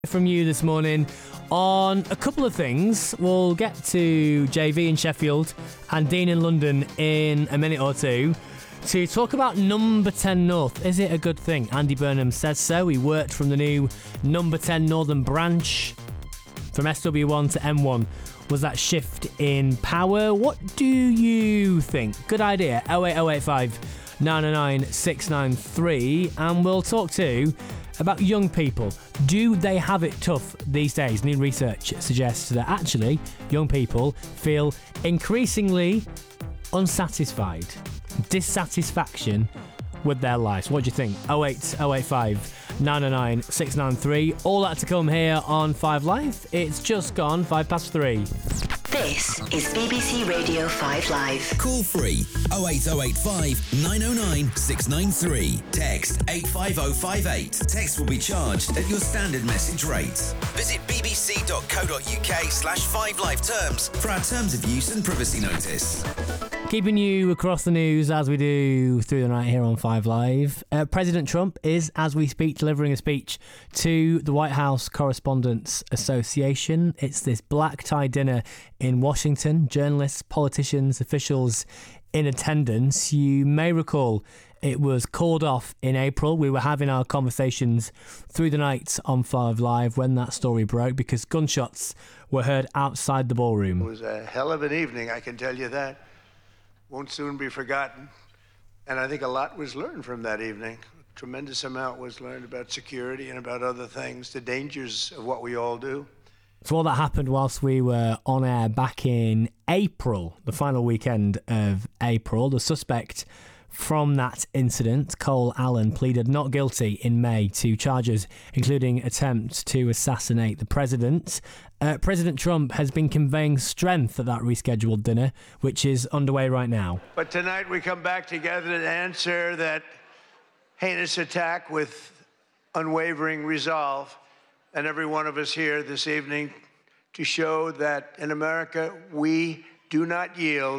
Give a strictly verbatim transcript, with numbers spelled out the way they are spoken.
From you this morning on a couple of things. We'll get to J V in Sheffield and Dean in London in a minute or two to talk about Number ten North. Is it a good thing? Andy Burnham says so. He worked from the new Number ten Northern branch from S W one to M one. Was that shift in power? What do you think? Good idea. oh eight oh eight five nine oh nine six nine three. And we'll talk to about young people. Do they have it tough these days? New research suggests that actually young people feel increasingly unsatisfied, dissatisfaction with their lives. What do you think? oh eight oh eight five nine oh nine six nine three. All that to come here on Five Live. It's just gone five past three. This is B B C Radio five Live. Call free oh eight oh eight five nine oh nine six nine three. Text eight five oh five eight. Text will be charged at your standard message rates. Visit bbc.co.uk slash 5live terms for our terms of use and privacy notice. Keeping you across the news as we do through the night here on Five Live. Uh, President Trump is, as we speak, delivering a speech to the White House Correspondents Association. It's this black tie dinner in Washington. Journalists, politicians, officials in attendance. You may recall it was called off in April. We were having our conversations through the night on Five Live when that story broke because gunshots were heard outside the ballroom. It was a hell of an evening, I can tell you that. Won't soon be forgotten. And I think a lot was learned from that evening. A tremendous amount was learned about security and about other things, the dangers of what we all do. So all that happened whilst we were on air back in April, the final weekend of April. The suspect from that incident, Cole Allen, pleaded not guilty in May to charges including attempt to assassinate the president. Uh, President Trump has been conveying strength at that rescheduled dinner, which is underway right now. But tonight we come back together to answer that heinous attack with unwavering resolve. And every one of us here this evening to show that in America we do not yield.